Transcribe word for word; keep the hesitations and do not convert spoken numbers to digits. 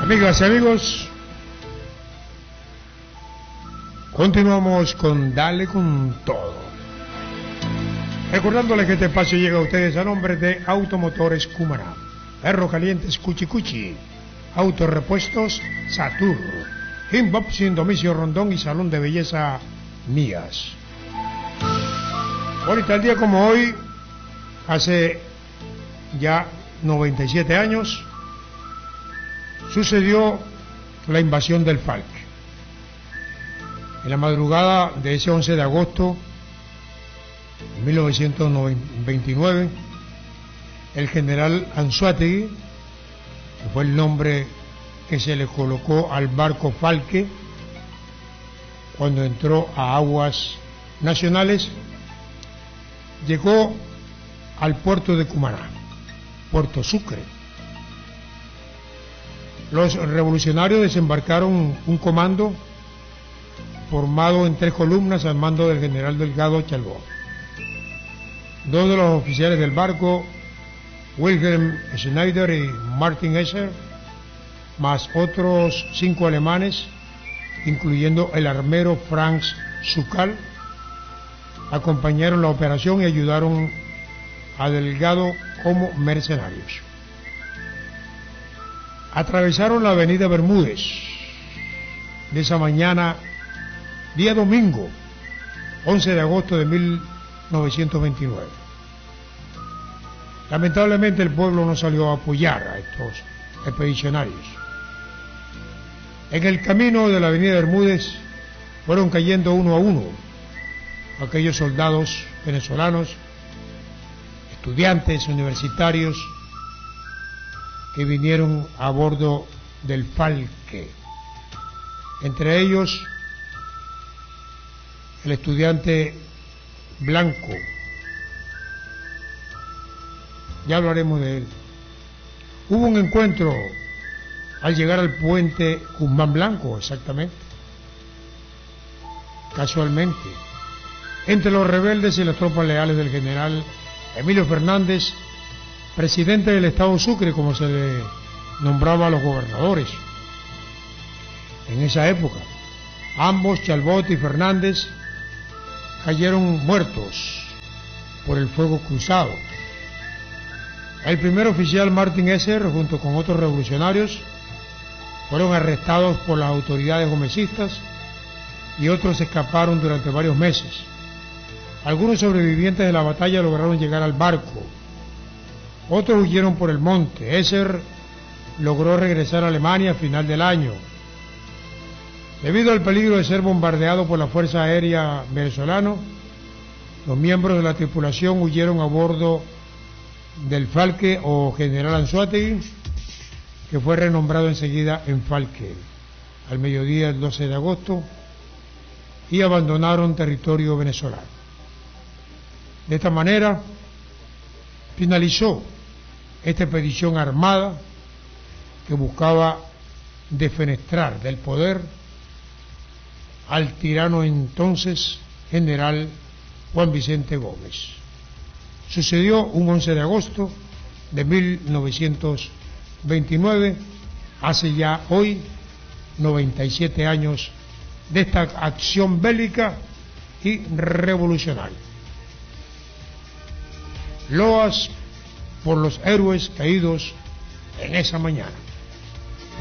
Amigas y amigos, continuamos con Dale con Todo. Recordándole que este espacio llega a ustedes a nombre de Automotores Cumaná, Perro Calientes Cuchi Cuchi, Autorepuestos Satur, Inboxing Domicio Rondón y Salón de Belleza Mías. Ahorita, el día como hoy, hace ya noventa y siete años, sucedió la invasión del F A L C. En la madrugada de ese once de agosto de mil novecientos veintinueve, el general Anzoátegui, que fue el nombre que se le colocó al barco Falke cuando entró a aguas nacionales, llegó al puerto de Cumaná, Puerto Sucre. Los revolucionarios desembarcaron un comando formado en tres columnas al mando del general Delgado Chalbó. Dos de los oficiales del barco, Wilhelm Schneider y Martin Esser, más otros cinco alemanes, incluyendo el armero Franz Zukal, acompañaron la operación y ayudaron a Delgado como mercenarios. Atravesaron la avenida Bermúdez de esa mañana, día domingo, once de agosto de mil novecientos veintinueve. Lamentablemente el pueblo no salió a apoyar a estos expedicionarios. En el camino de la avenida Bermúdez fueron cayendo uno a uno aquellos soldados venezolanos, estudiantes universitarios, que vinieron a bordo del Falke. Entre ellos, el estudiante Blanco. Ya hablaremos de él. Hubo un encuentro al llegar al puente Guzmán Blanco, exactamente, casualmente, entre los rebeldes y las tropas leales del general Emilio Fernández, presidente del estado Sucre, como se le nombraba a los gobernadores en esa época. Ambos, Chalbot y Fernández, cayeron muertos por el fuego cruzado. El primer oficial, Martin Esser, junto con otros revolucionarios, fueron arrestados por las autoridades gomecistas y otros escaparon durante varios meses. Algunos sobrevivientes de la batalla lograron llegar al barco. Otros huyeron por el monte. Esser logró regresar a Alemania a final del año. Debido al peligro de ser bombardeado por la Fuerza Aérea venezolana, los miembros de la tripulación huyeron a bordo del Falke o general Anzoátegui, que fue renombrado enseguida en Falke, al mediodía del doce de agosto, y abandonaron territorio venezolano. De esta manera finalizó esta expedición armada que buscaba defenestrar del poder al tirano entonces general Juan Vicente Gómez. Sucedió un once de agosto de mil novecientos veintinueve, hace ya hoy noventa y siete años de esta acción bélica y revolucionaria. Loas por los héroes caídos en esa mañana.